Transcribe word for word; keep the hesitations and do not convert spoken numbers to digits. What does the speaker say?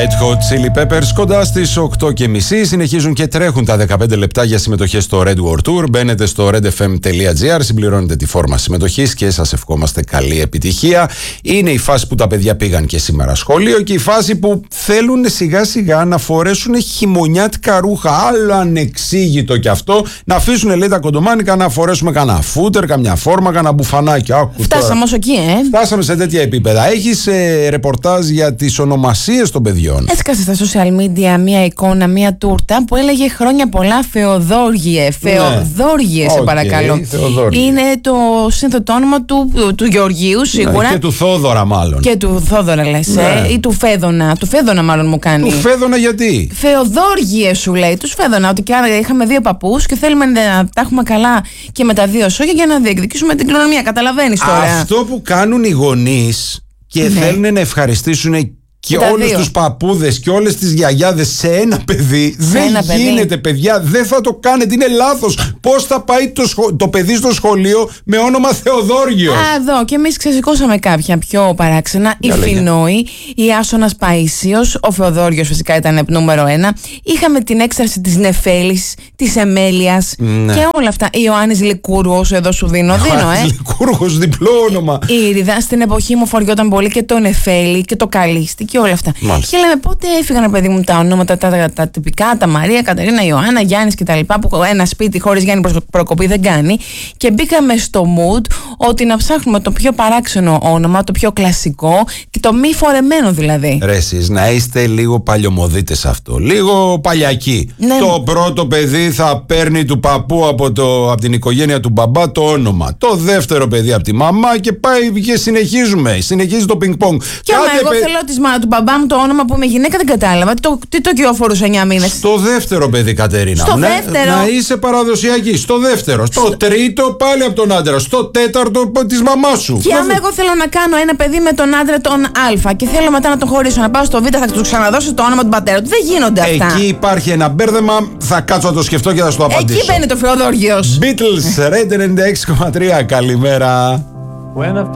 Red Hot Chili Peppers κοντά στις οκτώ και μισή. Συνεχίζουν και τρέχουν τα δεκαπέντε λεπτά για συμμετοχές στο Red World Tour. Μπαίνετε στο redfm.gr, συμπληρώνετε τη φόρμα συμμετοχής και σας ευχόμαστε καλή επιτυχία. Είναι η φάση που τα παιδιά πήγαν και σήμερα σχολείο και η φάση που θέλουν σιγά σιγά να φορέσουν χειμωνιάτικα ρούχα. Άλλο ανεξήγητο κι αυτό. Να αφήσουν, λέει, τα κοντομάνικα να φορέσουμε κανένα φούτερ, καμιά φόρμα, κανένα μπουφανάκι. Άκου, φτάσαμε όσο εκεί, ε. Φτάσαμε σε τέτοια επίπεδα. Έχεις ε, ρεπορτάζ για τις ονομασίες των παιδιών. Έσκασε στα social media μία εικόνα, μία τούρτα που έλεγε χρόνια πολλά Φεοδόργιε. Φεοδόργιε, σε okay, παρακαλώ. Θεοδόργιε. Είναι το σύνθετο όνομα του, του, του Γεωργίου, σίγουρα. Ναι, και του Θόδωρα, μάλλον. Και του Θόδωρα, λες, ναι. ε, ή του Φέδωνα. Του Φέδωνα, μάλλον μου κάνει. Του Φέδωνα, γιατί? Φεοδόργιε, σου λέει. Του Φέδωνα. Ότι και άρα είχαμε δύο παππούς και θέλουμε να τα έχουμε καλά και με τα δύο σόγια για να διεκδικήσουμε την κληρονομιά. Καταλαβαίνεις τώρα. Αυτό που κάνουν οι γονείς και ναι. θέλουν να ευχαριστήσουν και όλους τους παππούδες και όλες τις γιαγιάδες σε ένα παιδί. Σε δεν ένα γίνεται παιδί. Παιδιά, δεν θα το κάνετε, είναι λάθος. Πώς θα πάει το, σχο... το παιδί στο σχολείο με όνομα Θεοδόργιος? Α, εδώ και εμείς ξεσηκώσαμε κάποια πιο παράξενα. Η Φινόη, η Άσονας Παΐσιος, ο Φεοδόργιος φυσικά ήταν νούμερο ένα. Είχαμε την έκσταση της Νεφέλης, της Εμέλειας, ναι. και όλα αυτά. Ιωάννης Λικούργος, εδώ σου δίνω, δίνω, ε. Λικούργος, διπλό όνομα. Η Ήριδα, στην εποχή μου φοριόταν πολύ και το Νεφέλη και το Καλίστη και όλα αυτά. Μάλιστα. Και λέμε πότε έφυγαν, παιδί μου, τα ονόματα, τα, τα, τα τυπικά, τα Μαρία, Κατερίνα, Ιωάννα, Γιάννης κτλ. Που ένα σπίτι χωρίς Γιάννη Προκοπή δεν κάνει. Και μπήκαμε στο mood ότι να ψάχνουμε το πιο παράξενο όνομα, το πιο κλασικό και το μη φορεμένο δηλαδή. Ρε εσείς, να είστε λίγο παλιωμοδίτες αυτό. Λίγο παλιακοί. Ναι. Το πρώτο παιδί θα παίρνει του παππού από, το, από την οικογένεια του μπαμπά το όνομα. Το δεύτερο παιδί από τη μαμά και πάει και συνεχίζουμε. Συνεχίζει το πινκ-πονγκ. Και άμα εγώ παι... θέλω τη μάνα του μπαμπά μου το όνομα που είμαι γυναίκα, δεν κατάλαβα. Το, τι το κυοφορούσε εννιά μήνες. Στο δεύτερο παιδί, Κατερίνα. Στο ναι, δεύτερο. Να είσαι παραδοσιακή. Στο δεύτερο. Στο, στο τρίτο πάλι από τον άντρα. Στο τέταρτο της μαμάς σου. Και άμα εγώ θέλω να κάνω ένα παιδί με τον άντρα τον Α και θέλω μετά να τον χωρίσω, να πάω στο Β, θα του ξαναδώσω το όνομα του πατέρα του. Δεν γίνονται αυτά. Εκεί υπάρχει ένα μπέρδεμα. Θα κάτσω να το σκεφτώ και θα σου το απαντήσω. Εκεί μπαίνει το Φεοδόργιος. Beatles, Red ενενήντα έξι κόμμα τρία. Καλημέρα.